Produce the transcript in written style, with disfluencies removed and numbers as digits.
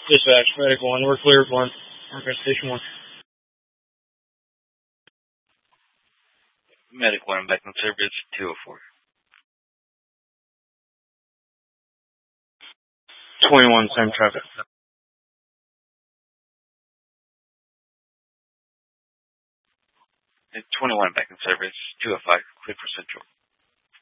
Dispatch, Medic 1, we're clear 1. We're at Station 1. Medic 1, back in service, 204. 21, same traffic. 21, back in service, 205, clear for Central.